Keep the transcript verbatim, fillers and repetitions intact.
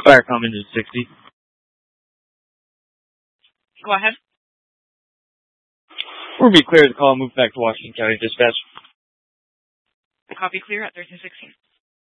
Fire comm into sixty. Go ahead. We'll be clear to call. Move back to Washington County Dispatch. Copy clear at thirteen sixteen.